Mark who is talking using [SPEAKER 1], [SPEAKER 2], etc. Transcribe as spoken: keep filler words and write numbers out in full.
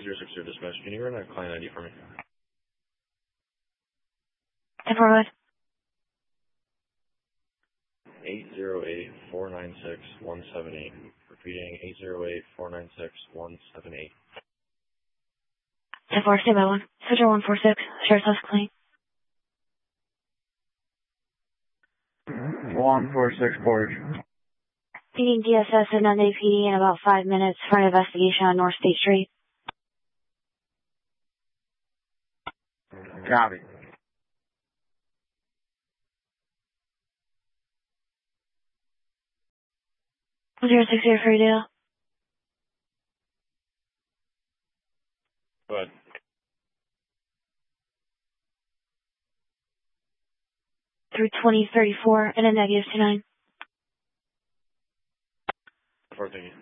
[SPEAKER 1] zero six zero dispatch. Can you run a client I D for me?
[SPEAKER 2] ten four five.
[SPEAKER 1] eight zero eight, four nine six, one seven eight. Repeating, eight zero eight, four nine six, one seven eight.
[SPEAKER 2] ten four, stay by one. Switcher one four six, Sheriff's House Clean.
[SPEAKER 3] one four six Portage.
[SPEAKER 2] Meeting D S S at Nunde P D in about five minutes for an investigation on North State Street.
[SPEAKER 3] Copy.
[SPEAKER 2] zero six zero for Dale.
[SPEAKER 1] Go ahead.
[SPEAKER 2] Through twenty thirty-four and a negative two nine.
[SPEAKER 1] Four, thank you.